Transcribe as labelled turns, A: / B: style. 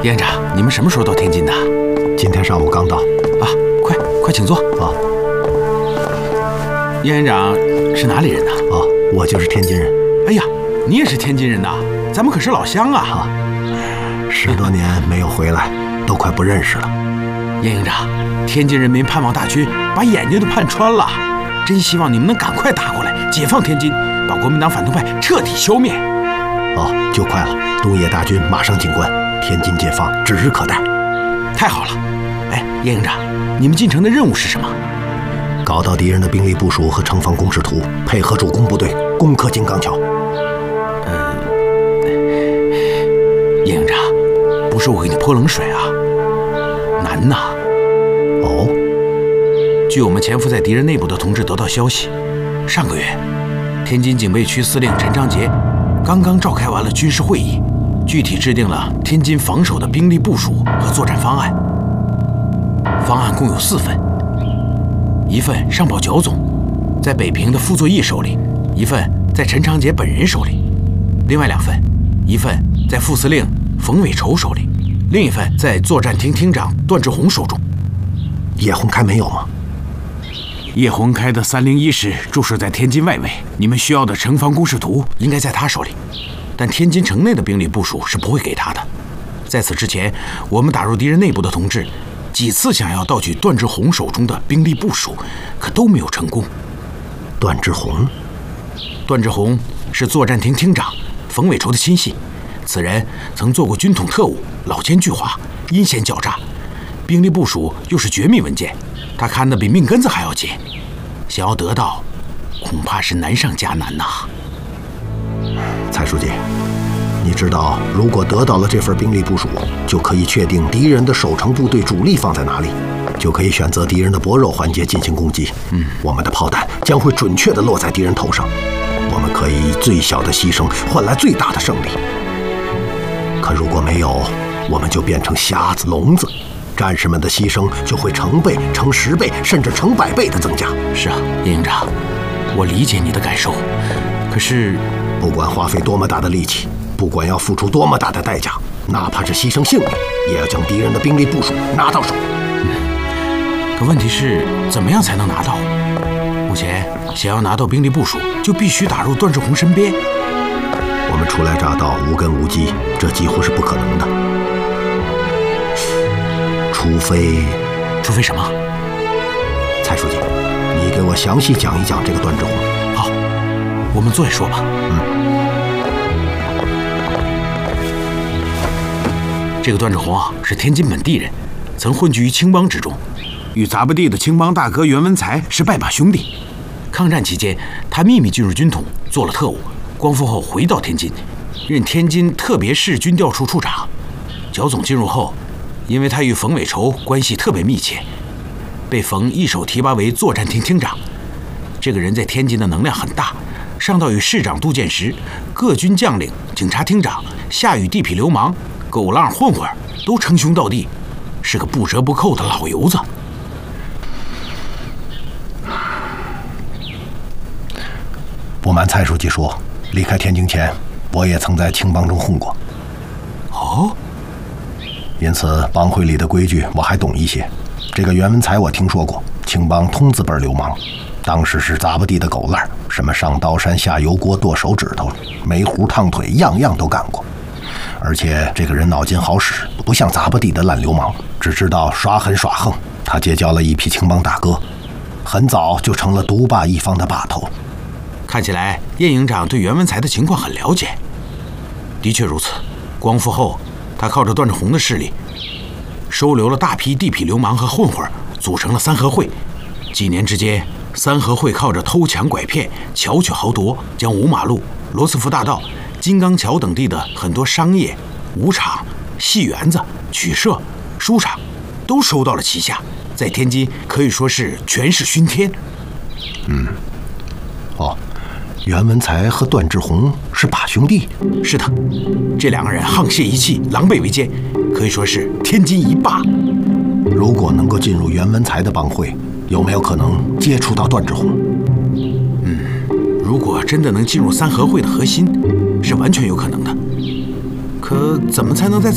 A: 营长，你们什么时候到天津的？
B: 今天上午刚到。
A: 啊，快请坐
B: 啊。
A: 叶营长是哪里人呢？
B: 啊，我就是天津人。
A: 哎呀，你也是天津人呐？咱们可是老乡啊
B: ！10多年没有回来，都快不认识了。
A: 叶营长，天津人民盼望大军把眼睛都盼穿了，真希望你们能赶快打过来，解放天津，把国民党反动派彻底消灭。
B: 哦，就快了，东野大军马上进关，天津解放指日可待。
A: 太好了！哎，叶营长，你们进城的任务是什么？
B: 搞到敌人的兵力部署和城防工事图，配合主攻部队攻克金刚桥。
A: 叶营长，不是我给你泼冷水啊，难呐。
B: 哦，
A: 据我们潜伏在敌人内部的同志得到消息，上个月，天津警备区司令陈昌杰刚刚召开完了军事会议，具体制定了天津防守的兵力部署和作战方案。方案共有4份，一份上报剿总，在北平的傅作义手里；一份在陈昌杰本人手里；另外2份，一份在副司令冯伟筹手里，另一份在作战厅厅长段志宏手中。
B: 叶洪开没有吗？
A: 叶洪开的301师驻守在天津外围，你们需要的城防工事图应该在他手里，但天津城内的兵力部署是不会给他的。在此之前，我们打入敌人内部的同志几次想要盗取段志宏手中的兵力部署，可都没有成功。
B: 段志宏是作战厅厅长冯伟筹的亲信，此人曾做过军统特务，老奸巨猾，阴险狡诈，兵力部署又是绝密文件，他看得比命根子还要紧，想要得到，恐怕是难上加难呐。蔡书记，你知道，如果得到了这份兵力部署，就可以确定敌人的守城部队主力放在哪里，就可以选择敌人的薄弱环节进行攻击。我们的炮弹将会准确地落在敌人头上，我们可以以最小的牺牲换来最大的胜利。可如果没有，我们就变成瞎子、聋子，战士们的牺牲就会成倍、成10倍，甚至成100倍的增加。是啊，叶营长，我理解你的感受。可是，不管花费多么大的力气，不管要付出多么大的代价，哪怕是牺牲性命，也要将敌人的兵力部署拿到手。可问题是，怎么样才能拿到？目前想要拿到兵力部署，就必须打入段志宏身边。我们初来乍到，无根无基，这几乎是不可能的。除非什么？蔡书记，你给我详细讲一讲这个段志宏。好，我们坐下说吧。这个段志宏是天津本地人，曾混迹于青帮之中，与杂布地的青帮大哥袁文才是拜把兄弟。抗战期间，他秘密进入军统，做了特务。光复后回到天津，任天津特别市军调处处长。剿总进入后，因为他与冯伟筹关系特别密切，被冯一手提拔为作战厅厅长。这个人在天津的能量很大，上到与市长杜建时，各军将领、警察厅长，下与地痞流氓、狗浪混混都称兄道弟，是个不折不扣的老油子。不瞒蔡书记说，离开天津前，我也曾在青帮中混过。哦，因此帮会里的规矩我还懂一些。这个袁文才我听说过，青帮通字辈流氓，当时是杂不地的狗烂，什么上刀山下油锅剁手指头，煤糊烫腿，样样都干过。而且这个人脑筋好使，不像杂不地的烂流氓，只知道耍狠耍横。他结交了一批青帮大哥，很早就成了独霸一方的霸头。看起来叶营长对袁文才的情况很了解。的确如此，光复后，他靠着段志宏的势力，收留了大批地痞流氓和混混，组成了三合会。几年之间，三合会靠着偷抢拐骗、巧取豪夺，将五马路、罗斯福大道、金刚桥等地的很多商业、舞场、戏园子、曲社、书场都收到了旗下，在天津可以说是权势熏天。袁文才和段志宏是把兄弟？是的，这两个人沆瀣一气，狼狈为奸，可以说是天津一霸。如果能够进入袁文才的帮会，有没有可能接触到段志宏？如果真的能进入三合会的核心，是完全有可能的。可怎么才能在